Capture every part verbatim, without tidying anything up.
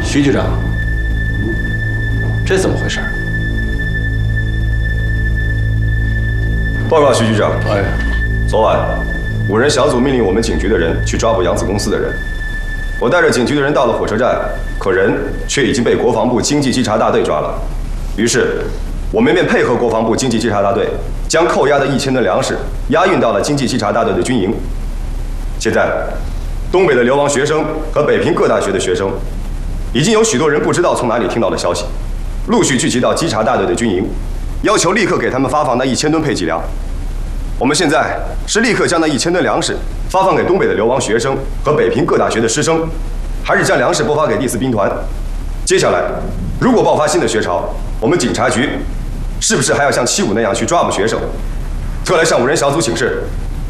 徐局长，这怎么回事？ 报告徐局长， 哎， 昨晚五人小组命令我们警局的人去抓捕扬子公司的人。我带着警局的人到了火车站，可人却已经被国防部经济稽查大队抓了。于是，我们便配合国防部经济稽查大队，将扣押的一千吨粮食押运到了经济稽查大队的军营。现在，东北的流亡学生和北平各大学的学生，已经有许多人不知道从哪里听到的消息，陆续聚集到稽查大队的军营，要求立刻给他们发放那一千吨配给粮。我们现在是立刻将那一千吨粮食发放给东北的流亡学生和北平各大学的师生，还是将粮食拨发给第四兵团？接下来，如果爆发新的学潮，我们警察局是不是还要像七五那样去抓捕学生？特来向五人小组请示。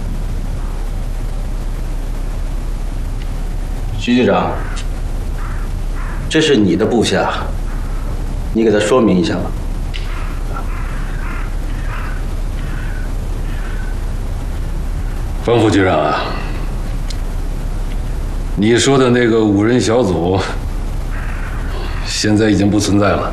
徐局长，这是你的部下，你给他说明一下吧。 方副局长啊，你说的那个五人小组，现在已经不存在了。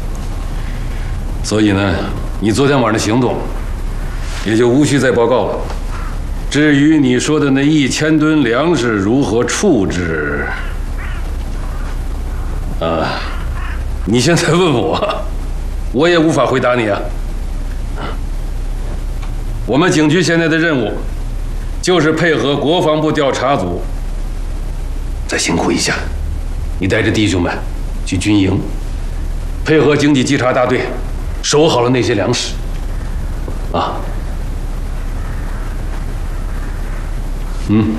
所以呢，你昨天晚上的行动，也就无需再报告了。至于你说的那一千吨粮食如何处置，啊，你现在问我，我也无法回答你啊。我们警局现在的任务，就是配合国防部调查组，再辛苦一下，你带着弟兄们去军营，配合经济稽查大队，守好了那些粮食，啊，嗯，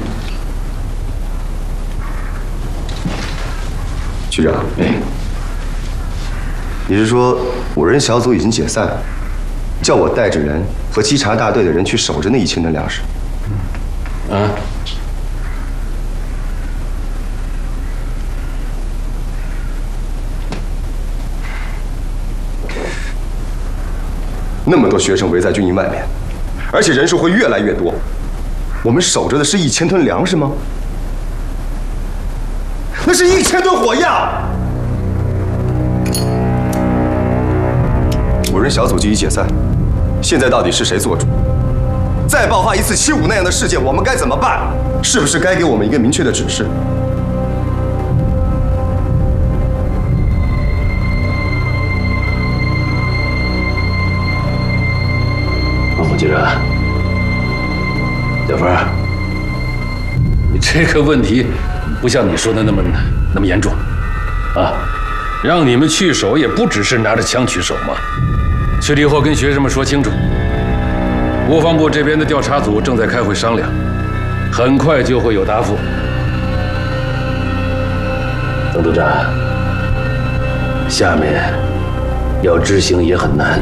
局长， 哎， 你是说五人小组已经解散，叫我带着人和稽查大队的人去守着那一千吨粮食？ 啊， 那么多学生围在军营外面，而且人数会越来越多。我们守着的是一千吨粮食吗？那是一千吨火药！五人小组集体解散，现在到底是谁做主？再爆发一次七五那样的事件，我们该怎么办？是不是该给我们一个明确的指示？ 方副局长，小峰，你这个问题不像你说的那么那么严重，啊，让你们去守也不只是拿着枪去守嘛，去了以后跟学生们说清楚。国防部这边的调查组正在开会商量，很快就会有答复。邓组长，下面要执行也很难。